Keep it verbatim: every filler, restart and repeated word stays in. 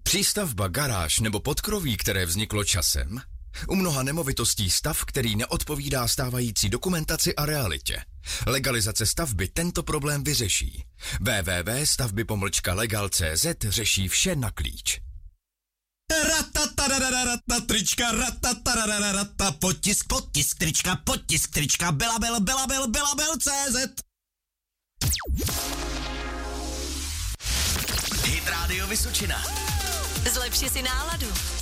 Přístavba, garáž nebo podkroví, které vzniklo časem? U mnoha nemovitostí stav, který neodpovídá stávající dokumentaci a realitě. Legalizace stavby tento problém vyřeší. w w w tečka stavby pomlčka legal tečka c z řeší vše na klíč. Ratatarararata, trička, ratatarararata, potisk, potisk, trička, potisk, trička, belabel, belabel, belabel, cé zet. Hit Radio Vysočina. Zlepši si náladu.